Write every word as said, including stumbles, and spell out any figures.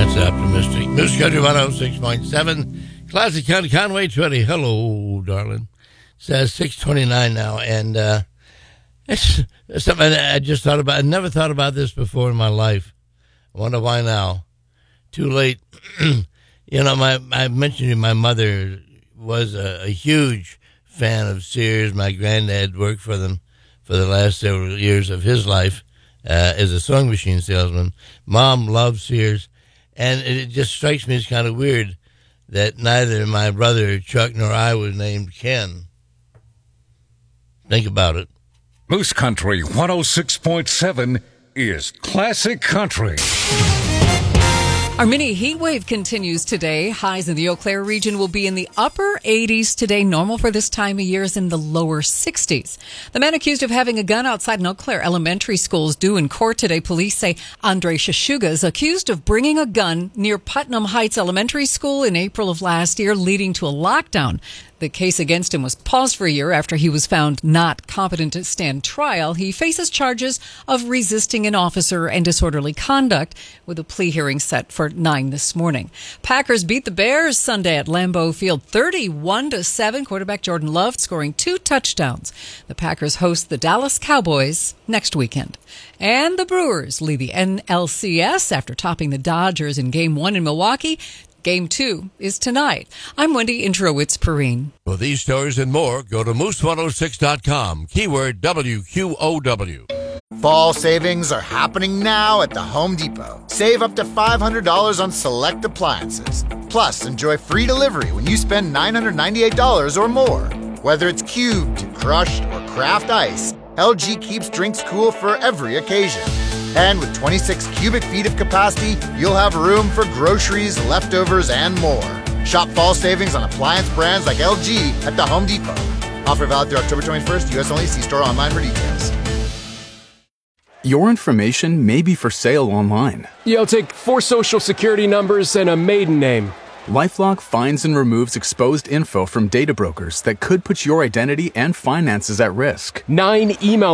That's optimistic. News Country one oh six point seven. Classic County Conway twenty. Hello, darling. It says six twenty-nine now, and uh, it's, it's something I just thought about. I never thought about this before in my life. I wonder why now. Too late. You know, my I mentioned you, my mother was a, a huge fan of Sears. My granddad worked for them for the last several years of his life uh, as a sewing machine salesman. Mom loved Sears, and it just strikes me as kind of weird that neither my brother Chuck nor I was named Ken. Think about it. Moose Country one oh six point seven is Classic Country. Our mini heat wave continues today. Highs in the Eau Claire region will be in the upper eighties today. Normal for this time of year is in the lower sixties. The man accused of having a gun outside an Eau Claire elementary school is due in court today. Police say Andre Shashuga is accused of bringing a gun near Putnam Heights Elementary School in April of last year, leading to a lockdown. The case against him was paused for a year after he was found not competent to stand trial. He faces charges of resisting an officer and disorderly conduct, with a plea hearing set for nine this morning. Packers beat the Bears Sunday at Lambeau Field thirty-one to seven. Quarterback Jordan Love scoring two touchdowns. The Packers host the Dallas Cowboys next weekend. And the Brewers lead the N L C S after topping the Dodgers in Game one in Milwaukee. Game two is tonight. I'm Wendy Introwitz-Perrine. For these stories and more, go to moose one oh six dot com. Keyword W Q O W. Fall savings are happening now at the Home Depot. Save up to five hundred dollars on select appliances. Plus, enjoy free delivery when you spend nine hundred ninety-eight dollars or more. Whether it's cubed, crushed, or craft ice, L G keeps drinks cool for every occasion. And with twenty-six cubic feet of capacity, you'll have room for groceries, leftovers, and more. Shop fall savings on appliance brands like L G at the Home Depot. Offer valid through October twenty-first, U S only. See store online for details. Your information may be for sale online. Yeah, I'll take four social security numbers and a maiden name. LifeLock finds and removes exposed info from data brokers that could put your identity and finances at risk. Nine email